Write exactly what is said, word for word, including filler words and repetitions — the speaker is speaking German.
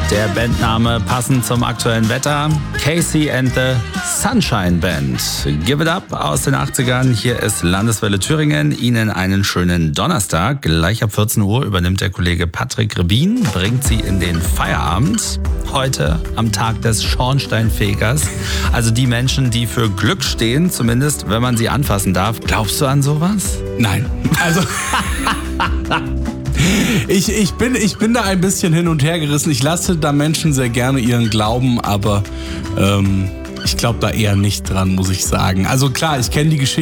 Der Bandname passend zum aktuellen Wetter. Casey and the Sunshine Band. Give it up aus den achtzigern. Hier ist Landeswelle Thüringen. Ihnen einen schönen Donnerstag. Gleich ab vierzehn Uhr übernimmt der Kollege Patrick Rebin, bringt Sie in den Feierabend. Heute am Tag des Schornsteinfegers. Also die Menschen, die für Glück stehen, zumindest wenn man sie anfassen darf. Glaubst du an sowas? Nein. Also... Ich, ich, bin, ich bin da ein bisschen hin und her gerissen. Ich lasse da Menschen sehr gerne ihren Glauben, aber ähm, ich glaube da eher nicht dran, muss ich sagen. Also klar, ich kenne die Geschichte.